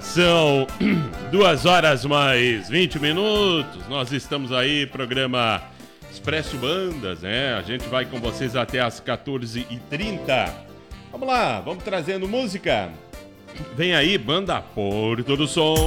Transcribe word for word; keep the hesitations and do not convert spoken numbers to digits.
São duas horas mais vinte minutos. Nós estamos aí, programa Expresso Bandas, né? A gente vai com vocês até as quatorze e trinta. Vamos lá, vamos trazendo música. Vem aí, Banda Porto do Som.